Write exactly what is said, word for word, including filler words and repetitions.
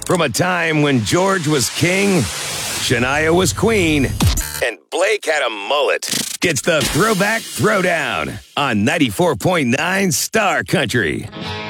From a time when George was king, Shania was queen, and Blake had a mullet. It's the Throwback Throwdown on ninety-four point nine Star Country.